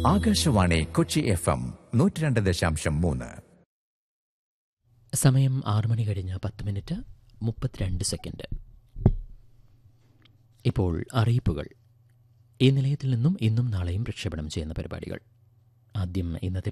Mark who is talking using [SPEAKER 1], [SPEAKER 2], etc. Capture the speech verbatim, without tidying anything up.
[SPEAKER 1] Akashvani Kochi F M നൂറ്റി രണ്ട് ദശാംശം മൂന്ന്.
[SPEAKER 2] സമയം ആറ് മണി കഴിഞ്ഞ് പത്ത് മിനിറ്റ് മുപ്പത്തിരണ്ട് സെക്കൻഡ്. ഇപ്പോൾ അറിയിപ്പുകൾ. ഈ നിലയത്തിൽ നിന്നും ഇന്നും നാളെയും പ്രക്ഷേപണം ചെയ്യുന്ന പരിപാടികൾ. ആദ്യം ഇന്നത്തെ